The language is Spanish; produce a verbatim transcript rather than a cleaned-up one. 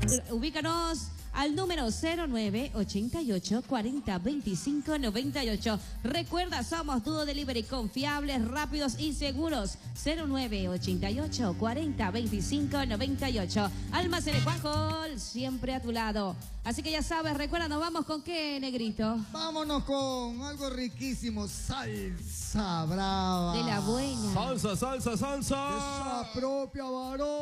Ubícanos al número cero nueve ochenta y ocho cuarenta veinticinco noventa y ocho. Recuerda, somos Dúo Delivery, confiables, rápidos y seguros. cero nueve ochenta y ocho cuarenta veinticinco noventa y ocho. Almacenes Juanjo, siempre a tu lado. Así que ya sabes, recuerda, ¿nos vamos con qué, negrito? Vámonos con algo riquísimo, salsa brava. De la buena. Salsa, salsa, salsa. Esa propia varón.